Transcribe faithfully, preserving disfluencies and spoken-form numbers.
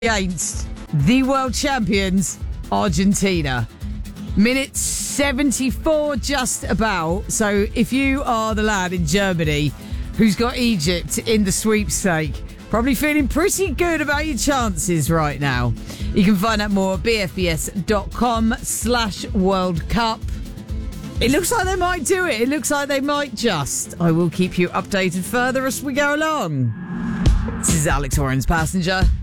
against the world champions, Argentina. Minute seventy-four just about. So if you are the lad in Germany who's got Egypt in the sweepstake, probably feeling pretty good about your chances right now. You can find out more at bfbs.com slash World Cup. It looks like they might do it. It looks like they might just. I will keep you updated further as we go along. This is Alex Warren's Passenger.